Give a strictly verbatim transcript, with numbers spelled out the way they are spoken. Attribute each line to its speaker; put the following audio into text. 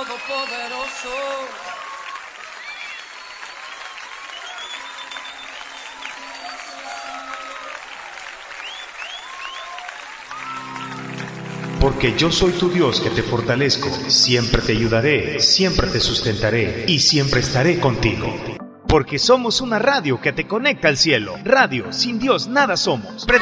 Speaker 1: todopoderoso.
Speaker 2: Porque yo soy tu Dios que te fortalezco, siempre te ayudaré, siempre te sustentaré y siempre estaré contigo. Porque somos una radio que te conecta al cielo. Radio, sin Dios nada somos. Pre-